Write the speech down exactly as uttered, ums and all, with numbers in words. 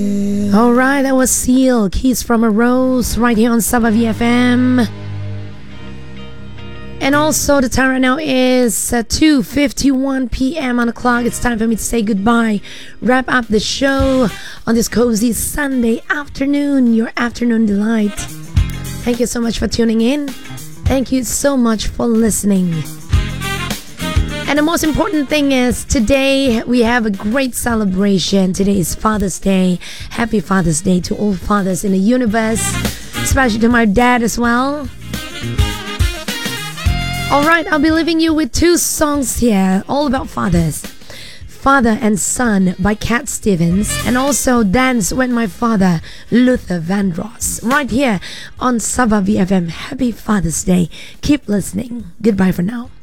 All right, that was Seal, Kiss from a Rose, right here on Saba V F M. And also, the time right now is uh, two fifty-one p.m. on the clock. It's time for me to say goodbye. Wrap up the show on this cozy Sunday afternoon, your afternoon delight. Thank you so much for tuning in. Thank you so much for listening. And the most important thing is today we have a great celebration. Today is Father's Day. Happy Father's Day to all fathers in the universe, especially to my dad as well. All right, I'll be leaving you with two songs here, all about fathers. Father and Son by Cat Stevens, and also Dance With My Father, Luther Vandross, right here on Saba V F M. Happy Father's Day. Keep listening. Goodbye for now.